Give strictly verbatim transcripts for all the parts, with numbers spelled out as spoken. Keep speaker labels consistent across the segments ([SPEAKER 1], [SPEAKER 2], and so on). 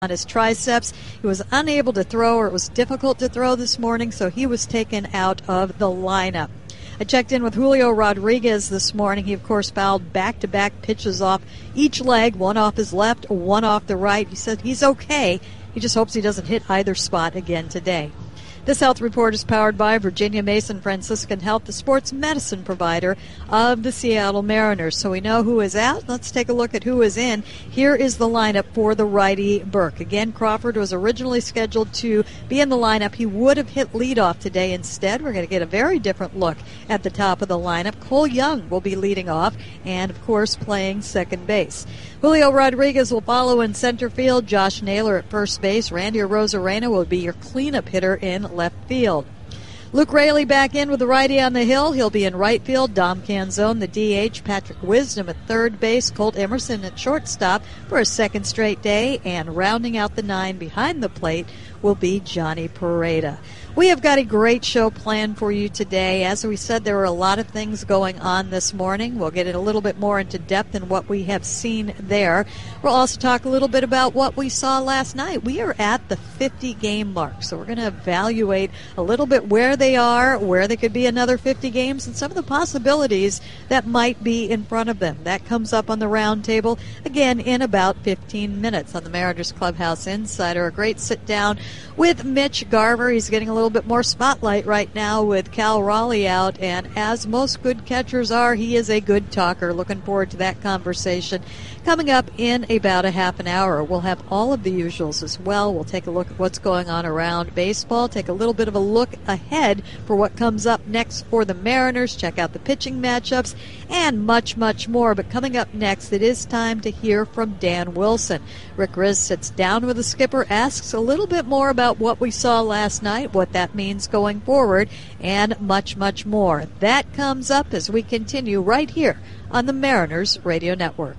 [SPEAKER 1] on his triceps. He was unable to throw, or it was difficult to throw this morning, so he was taken out of the lineup. I checked in with Julio Rodriguez this morning. He, of course, fouled back-to-back pitches off each leg, one off his left, one off the right. He said he's okay. He just hopes he doesn't hit either spot again today. This health report is powered by Virginia Mason Franciscan Health, the sports medicine provider of the Seattle Mariners. So we know who is out. Let's take a look at who is in. Here is the lineup for the righty Burke. Again, Crawford was originally scheduled to be in the lineup. He would have hit leadoff today. Instead, we're going to get a very different look at the top of the lineup. Cole Young will be leading off and, of course, playing second base. Julio Rodriguez will follow in center field. Josh Naylor at first base. Randy Arozarena will be your cleanup hitter in left field. Luke Raley back in with the righty on the hill. He'll be in right field. Dom Canzone, the D H. Patrick Wisdom at third base. Colt Emerson at shortstop for a second straight day. And rounding out the nine behind the plate will be Johnny Pereda. We have got a great show planned for you today. As we said, there were a lot of things going on this morning. We'll get it a little bit more into depth in what we have seen there. We'll also talk a little bit about what we saw last night. We are at the fifty-game mark, so we're going to evaluate a little bit where they are, where they could be another fifty games, and some of the possibilities that might be in front of them. That comes up on the round table, again, in about fifteen minutes on the Mariners Clubhouse Insider. A great sit-down with Mitch Garver. He's getting a little bit more spotlight right now with Cal Raleigh out, and as most good catchers are, he is a good talker. Looking forward to that conversation coming up in about a half an hour. We'll have all of the usuals as well. We'll take a look at what's going on around baseball, take a little bit of a look ahead for what comes up next for the Mariners, check out the pitching matchups, and much, much more. But coming up next, it is time to hear from Dan Wilson. Rick Riz sits down with the skipper, asks a little bit more about what we saw last night, what that means going forward, and much, much more. That comes up as we continue right here on the Mariners Radio Network.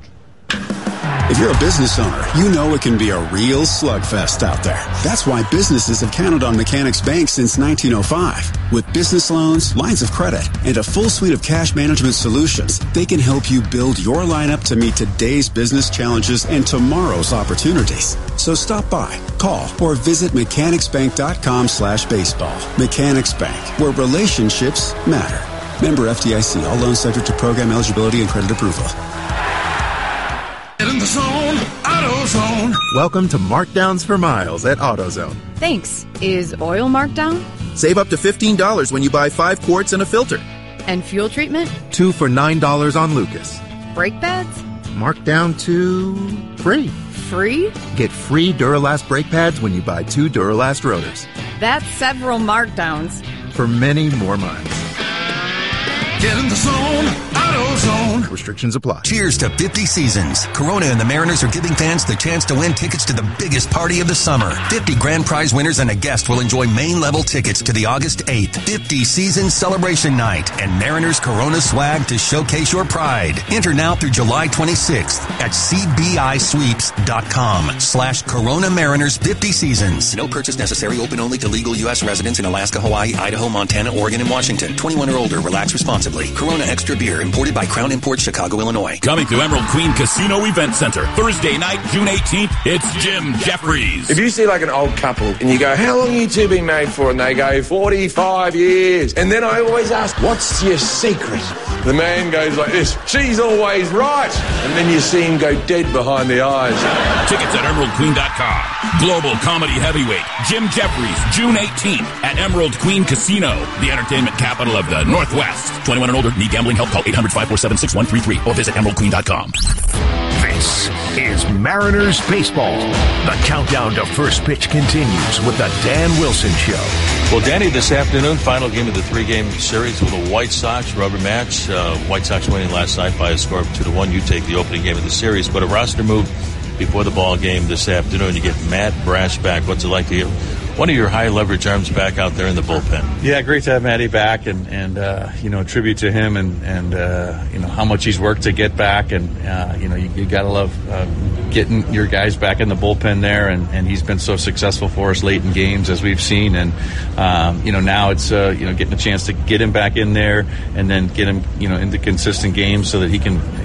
[SPEAKER 2] If you're a business owner, you know it can be a real slugfest out there. That's why businesses have counted on Mechanics Bank since nineteen oh five. With business loans, lines of credit, and a full suite of cash management solutions, they can help you build your lineup to meet today's business challenges and tomorrow's opportunities. So stop by, call, or visit mechanicsbank.com slash baseball. Mechanics Bank, where relationships matter. Member F D I C. All loans subject to program eligibility and credit approval.
[SPEAKER 3] In the zone, AutoZone.
[SPEAKER 4] Welcome to Markdowns for Miles at AutoZone.
[SPEAKER 5] Thanks. Is oil marked down?
[SPEAKER 4] Save up to fifteen dollars when you buy five quarts and a filter.
[SPEAKER 5] And fuel treatment?
[SPEAKER 4] Two for nine dollars on Lucas.
[SPEAKER 5] Brake pads?
[SPEAKER 4] Marked down to free.
[SPEAKER 5] Free?
[SPEAKER 4] Get free Duralast brake pads when you buy two Duralast rotors.
[SPEAKER 5] That's several markdowns.
[SPEAKER 4] For many more miles.
[SPEAKER 3] Get in the zone, AutoZone.
[SPEAKER 4] Restrictions apply.
[SPEAKER 6] Cheers to fifty seasons. Corona and the Mariners are giving fans the chance to win tickets to the biggest party of the summer. fifty grand prize winners and a guest will enjoy main level tickets to the August eighth fifty season celebration night and Mariners Corona swag to showcase your pride. Enter now through July twenty-sixth at cbisweeps.com slash Corona Mariners fifty seasons. No purchase necessary. Open only to legal U S residents in Alaska, Hawaii, Idaho, Montana, Oregon, and Washington. twenty-one or older. Relax responsibly. Corona Extra Beer, imported by Crown Imports, Chicago, Illinois.
[SPEAKER 7] Coming to Emerald Queen Casino Event Center, Thursday night, June eighteenth, it's Jim Jeffries.
[SPEAKER 8] If you see like an old couple and you go, how long have you two been married for? And they go, forty-five years. And then I always ask, what's your secret? The man goes like this, she's always right. And then you see him go dead behind the eyes.
[SPEAKER 7] Tickets at emerald queen dot com. Global comedy heavyweight, Jim Jeffries, June eighteenth at Emerald Queen Casino, the entertainment capital of the Northwest. twenty-one and older, need gambling help? Call eight hundred, five four seven, six one three three or visit emerald queen dot com.
[SPEAKER 9] This is Mariners Baseball. The countdown to first pitch continues with the Dan Wilson Show.
[SPEAKER 10] Well, Danny, this afternoon, final game of the three-game series with the White Sox, rubber match. Uh, White Sox winning last night by a score of two to one. You take the opening game of the series, but a roster move before the ball game this afternoon. You get Matt Brash back. What's it like to get one of your high leverage arms back out there in the bullpen?
[SPEAKER 11] Yeah, great to have Matty back, and and uh, you know, tribute to him and and uh, you know how much he's worked to get back, and uh, you know you, you gotta love uh, getting your guys back in the bullpen there, and, and he's been so successful for us late in games as we've seen, and um, you know now it's uh, you know getting a chance to get him back in there and then get him you know into consistent games so that he can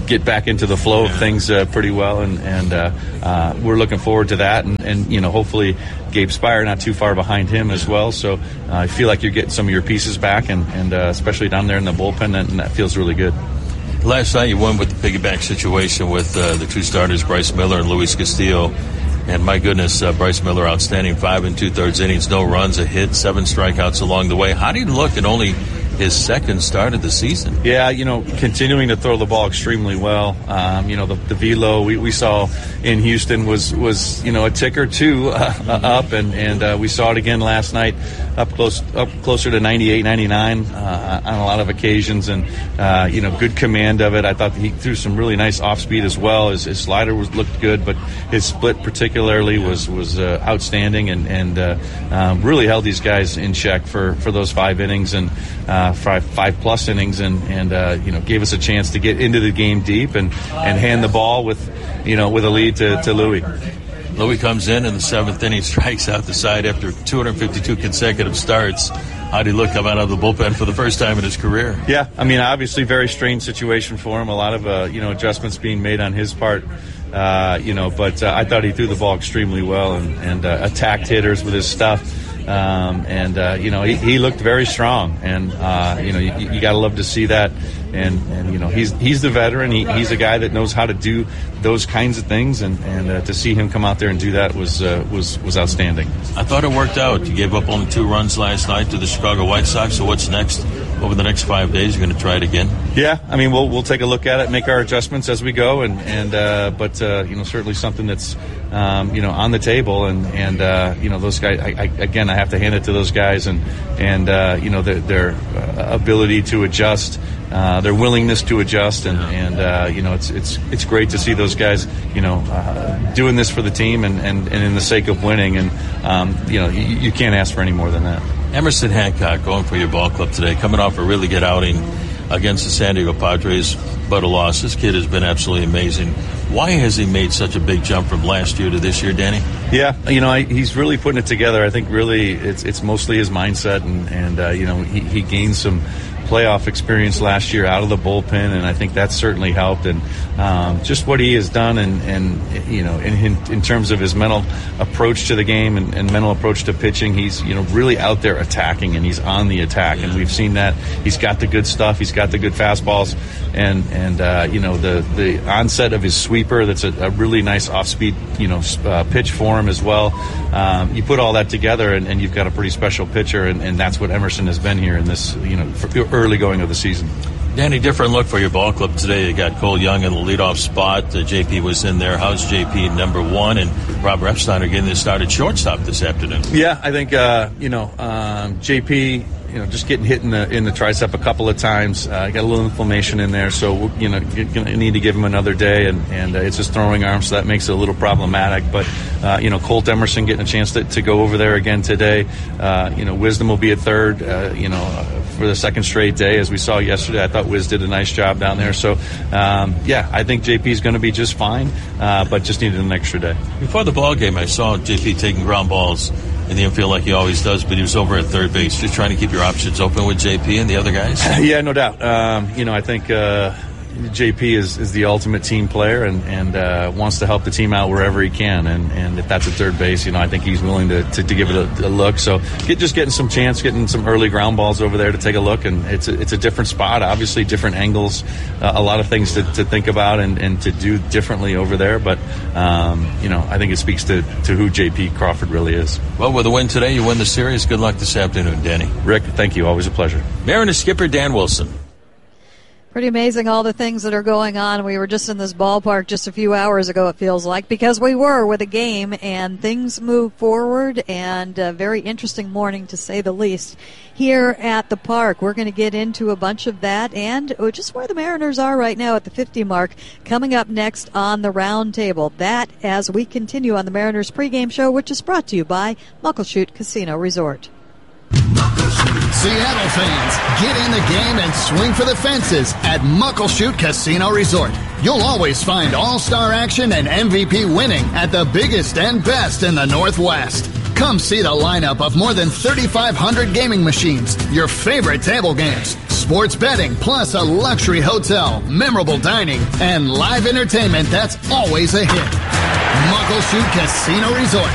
[SPEAKER 11] get back into the flow of things uh, pretty well, and and uh, uh, we're looking forward to that, and, and you know hopefully Gabe Spire not too far behind him as well. So uh, I feel like you're getting some of your pieces back, and and uh, especially down there in the bullpen, and, and that feels really good.
[SPEAKER 10] Last night you won with the piggyback situation with uh, the two starters, Bryce Miller and Luis Castillo. And my goodness, uh, Bryce Miller, outstanding, five and two-thirds innings, no runs, a hit, seven strikeouts along the way. How do you look at only his second start of the season?
[SPEAKER 11] Yeah, you know, continuing to throw the ball extremely well. Um, you know, the, the velo we, we saw in Houston was, was you know, a tick or two uh, up, and, and uh, we saw it again last night, up close, up closer to ninety-eight, ninety-nine uh, on a lot of occasions, and, uh, you know, good command of it. I thought he threw some really nice off-speed as well. His, his slider was looked good, but his split particularly was, was uh, outstanding, and, and uh, um, really held these guys in check for, for those five innings, and uh, five five plus innings, and and uh, you know gave us a chance to get into the game deep and, and hand the ball with you know with a lead to, to Louis.
[SPEAKER 10] Louis comes in in the seventh inning, strikes out the side after two hundred fifty-two consecutive starts. How did he look coming out of the bullpen for the first time in his career?
[SPEAKER 11] Yeah, I mean, obviously very strange situation for him. A lot of uh, you know adjustments being made on his part. Uh, you know, but uh, I thought he threw the ball extremely well and, and uh, attacked hitters with his stuff. Um, and, uh, you know, he, he looked very strong. And, uh, you know, you, you got to love to see that. And, and you know, he's he's the veteran. He, he's a guy that knows how to do those kinds of things. And, and uh, to see him come out there and do that was, uh, was, was outstanding.
[SPEAKER 10] I thought it worked out. You gave up only two runs last night to the Chicago White Sox. So what's next? Over the next five days, you're going to try it again?
[SPEAKER 11] Yeah, I mean, we'll we'll take a look at it, make our adjustments as we go, and and uh, but uh, you know certainly something that's um, you know on the table, and and uh, you know those guys. I, I, again, I have to hand it to those guys, and and uh, you know their, their uh, ability to adjust, uh, their willingness to adjust, and and uh, you know it's it's it's great to see those guys you know uh, doing this for the team and, and, and in the sake of winning, and um, you know you, you can't ask for any more than that.
[SPEAKER 10] Emerson Hancock going for your ball club today, coming off a really good outing against the San Diego Padres, but a loss. This kid has been absolutely amazing. Why has he made such a big jump from last year to this year, Danny?
[SPEAKER 11] Yeah, you know, I, he's really putting it together. I think really it's it's mostly his mindset, and, and uh, you know, he, he gained some playoff experience last year out of the bullpen, and I think that's certainly helped. And um, just what he has done, and, and you know, in, in terms of his mental approach to the game and, and mental approach to pitching, he's you know really out there attacking, and he's on the attack, and we've seen that. He's got the good stuff. He's got the good fastballs, and and uh, you know the the onset of his sweeper. That's a, a really nice off-speed you know uh, pitch for him as well. Um, you put all that together, and, and you've got a pretty special pitcher, and, and that's what Emerson has been here in this you know for early going of the season.
[SPEAKER 10] Danny, different look for your ball club today. You got Cole Young in the leadoff spot. Uh, J P was in there. How's J P number one? And Rob Refsnyder getting this started shortstop this afternoon.
[SPEAKER 11] Yeah, I think uh, you know um, J P. You know, just getting hit in the in the tricep a couple of times. Uh, got a little inflammation in there, so you know you're gonna need to give him another day. And and uh, it's his throwing arm, so that makes it a little problematic. But uh, you know, Colt Emerson getting a chance to, to go over there again today. Uh, you know, Wisdom will be at third. Uh, you know, uh, for the second straight day, as we saw yesterday. I thought Wiz did a nice job down there. So um, yeah, I think J P is going to be just fine, uh, but just needed an extra day.
[SPEAKER 10] Before the ball game, I saw J P taking ground balls in the infield like he always does, but he was over at third base, just trying to keep your options open with J P and the other guys.
[SPEAKER 11] Yeah, no doubt. Um, you know, I think uh, J P is, is the ultimate team player, and, and uh, wants to help the team out wherever he can. And, and if that's at third base, you know, I think he's willing to, to, to give it a, a look. So get, just getting some chance, getting some early ground balls over there to take a look. And it's a, it's a different spot, obviously, different angles, uh, a lot of things to, to think about and, and to do differently over there. But, um, you know, I think it speaks to, to who J P Crawford really is.
[SPEAKER 10] Well, with a win today, you win the series. Good luck this afternoon, Danny.
[SPEAKER 11] Rick, thank you. Always a pleasure.
[SPEAKER 10] Mariners skipper Dan Wilson.
[SPEAKER 1] Pretty amazing, all the things that are going on. We were just in this ballpark just a few hours ago, it feels like, because we were with a game, and things move forward, and a very interesting morning, to say the least, here at the park. We're going to get into a bunch of that, and just where the Mariners are right now at the fifty mark, coming up next on the round table. That as we continue on the Mariners pregame show, which is brought to you by Muckleshoot Casino Resort.
[SPEAKER 12] Seattle fans, get in the game and swing for the fences at Muckleshoot Casino Resort. You'll always find all-star action and M V P winning at the biggest and best in the Northwest. Come see the lineup of more than thirty-five hundred gaming machines, your favorite table games, sports betting, plus a luxury hotel, memorable dining, and live entertainment that's always a hit. Muckleshoot Casino Resort.